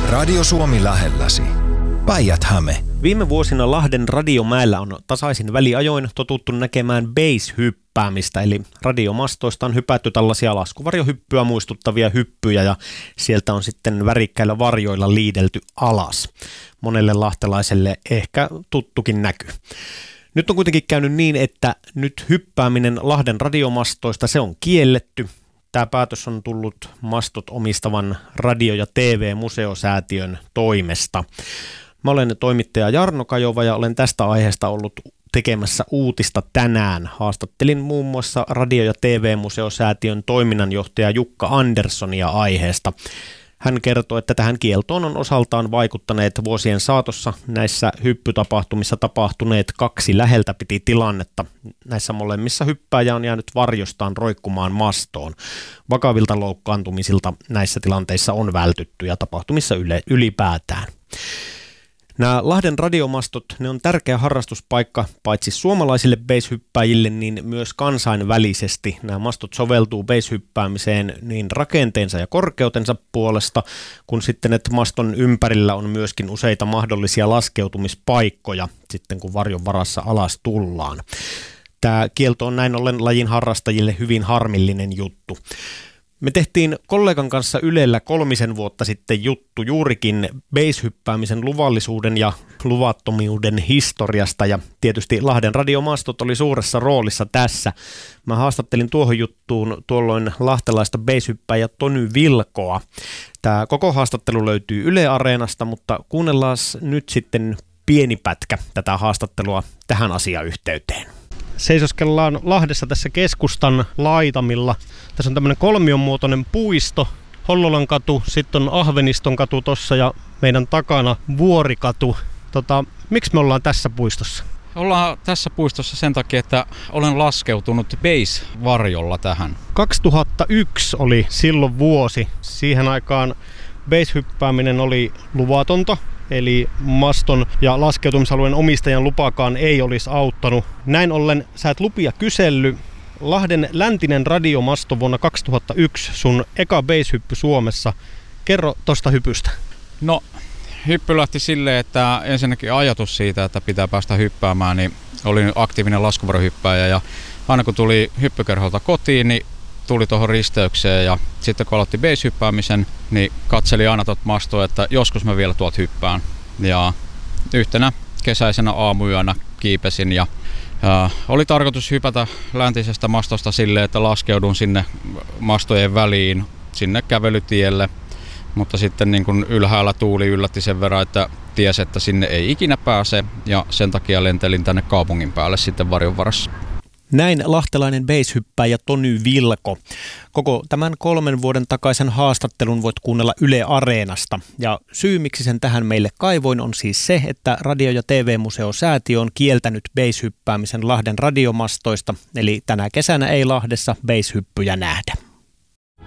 Radio Suomi lähelläsi. Päijät-Häme. Viime vuosina Lahden radiomäellä on tasaisin väliajoin totuttu näkemään base-hyppäämistä, eli radiomastoista on hypätty tällaisia laskuvarjohyppyä muistuttavia hyppyjä ja sieltä on sitten värikkäillä varjoilla liidelty alas. Monelle lahtelaiselle ehkä tuttukin näky. Nyt on kuitenkin käynyt niin, että nyt hyppääminen Lahden radiomastoista se on kielletty. Tämä päätös on tullut mastot omistavan radio- ja TV-museosäätiön toimesta. Mä olen toimittaja Jarno Kajova ja olen tästä aiheesta ollut tekemässä uutista tänään. Haastattelin muun muassa radio- ja TV-museosäätiön toiminnanjohtaja Jukka Anderssonia aiheesta. Hän kertoi, että tähän kieltoon on osaltaan vaikuttaneet vuosien saatossa näissä hyppytapahtumissa tapahtuneet kaksi läheltä piti tilannetta. Näissä molemmissa hyppääjä on jäänyt varjostaan roikkumaan mastoon. Vakavilta loukkaantumisilta näissä tilanteissa on vältytty ja tapahtumissa ylipäätään. Nämä Lahden radiomastot, ne on tärkeä harrastuspaikka paitsi suomalaisille base-hyppääjille, niin myös kansainvälisesti. Nämä mastot soveltuu base-hyppäämiseen niin rakenteensa ja korkeutensa puolesta, kun sitten, että maston ympärillä on myöskin useita mahdollisia laskeutumispaikkoja, sitten kun varjon varassa alas tullaan. Tämä kielto on näin ollen lajin harrastajille hyvin harmillinen juttu. Me tehtiin kollegan kanssa Ylellä 3 vuotta sitten juttu juurikin base-hyppäämisen luvallisuuden ja luvattomuuden historiasta ja tietysti Lahden radiomastot oli suuressa roolissa tässä. Mä haastattelin tuohon juttuun tuolloin lahtelaista base-hyppääjä Tony Vilkoa. Tämä koko haastattelu löytyy Yle Areenasta, mutta kuunnellaan nyt sitten pieni pätkä tätä haastattelua tähän asiayhteyteen. Seisoskellaan Lahdessa tässä keskustan laitamilla. Tässä on tämmöinen kolmionmuotoinen puisto, Hollolan katu, sitten on Ahveniston katu tossa ja meidän takana Vuorikatu. Miksi me ollaan tässä puistossa? Ollaan tässä puistossa sen takia, että olen laskeutunut base-varjolla tähän. 2001 oli silloin vuosi. Siihen aikaan base-hyppääminen oli luvatonta. Eli maston ja laskeutumisalueen omistajan lupakaan ei olisi auttanut. Näin ollen sä et lupia kysellyt. Lahden läntinen radiomasto vuonna 2001, sun eka base-hyppy Suomessa. Kerro tosta hypystä. No, hyppy lähti silleen, että ensinnäkin ajatus siitä, että pitää päästä hyppäämään, niin olin aktiivinen laskuvarjohyppääjä ja aina kun tuli hyppykerholta kotiin, niin tuli tuohon risteykseen ja sitten kun aloitti base-hyppäämisen, niin katseli aina tuota mastoa, että joskus mä vielä tuolta hyppään. Ja yhtenä kesäisenä aamuyönä kiipesin ja oli tarkoitus hypätä läntisestä mastosta silleen, että laskeudun sinne mastojen väliin, sinne kävelytielle. Mutta sitten niin kun ylhäällä tuuli yllätti sen verran, että tiesi, että sinne ei ikinä pääse ja sen takia lentelin tänne kaupungin päälle sitten varjon varassa. Näin lahtelainen base-hyppääjä Tony Vilko. Koko tämän 3 vuoden takaisen haastattelun voit kuunnella Yle Areenasta. Ja syy, miksi sen tähän meille kaivoin, on siis se, että Radio- ja TV-museosäätiö on kieltänyt base-hyppäämisen Lahden radiomastoista. Eli tänä kesänä ei Lahdessa base-hyppyjä nähdä.